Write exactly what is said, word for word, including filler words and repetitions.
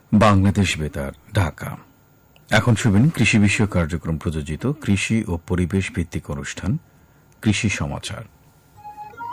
বাংলাদেশ বেতার, ঢাকা। এখন শুনবেন কৃষি বিষয়ক কার্যক্রম প্রযোজিত কৃষি ও পরিবেশ ভিত্তিক অনুষ্ঠান কৃষি সমাচার।